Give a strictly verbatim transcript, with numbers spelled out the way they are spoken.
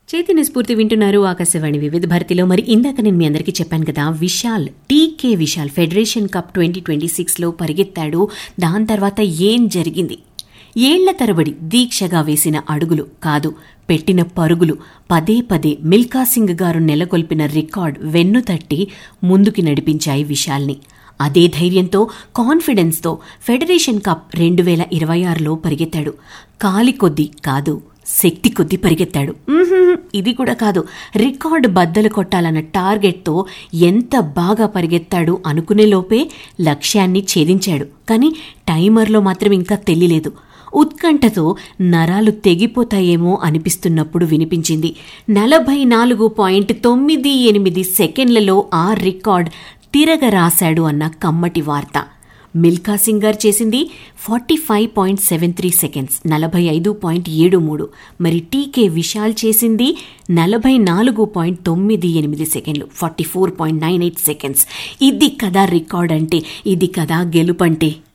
చైతన్య స్ఫూర్తి వింటున్నారు ఆకాశవాణి వివిధ భారతిలో. మరి ఇందాక నేను మీ అందరికీ చెప్పాను కదా, విశాల్ టీకే Vishal federation cup twenty twenty సిక్స్లో పరిగెత్తాడు. దాని తర్వాత ఏం జరిగింది? ఏళ్ల తరబడి దీక్షగా వేసిన అడుగులు కాదు, పెట్టిన పరుగులు పదే పదే మిల్కా సింగ్ గారు నెలకొల్పిన రికార్డ్ వెన్నుతట్టి ముందుకి నడిపించాయి విశాల్ని. అదే ధైర్యంతో, కాన్ఫిడెన్స్తో ఫెడరేషన్ కప్ రెండు వేల ఇరవై ఆరులో పరిగెత్తాడు. కాలి కొద్దీ కాదు, శక్తి కొద్దీ పరిగెత్తాడు. ఇది కూడా కాదు, రికార్డు బద్దలు కొట్టాలన్న టార్గెట్తో ఎంత బాగా పరిగెత్తాడు అనుకునే లోపే లక్ష్యాన్ని ఛేదించాడు. కానీ టైమర్లో మాత్రం ఇంకా తెలియలేదు. ఉత్కంఠతో నరాలు తెగిపోతాయేమో అనిపిస్తున్నప్పుడు వినిపించింది నలభై నాలుగు పాయింట్ తొమ్మిది ఎనిమిది సెకండ్లలో ఆ రికార్డ్ తిరగరాశాడు అన్న కమ్మటి వార్త. మిల్కా సింగ్ గారు చేసింది forty five point seven three seconds, నలభై ఐదు పాయింట్ ఏడు మూడు. మరి టీకే విశాల్ చేసింది నలభై నాలుగు పాయింట్ తొమ్మిది ఎనిమిది సెకండ్లు, forty four point nine eight seconds. ఇది కదా రికార్డ్ అంటే, ఇది కదా గెలుపంటే.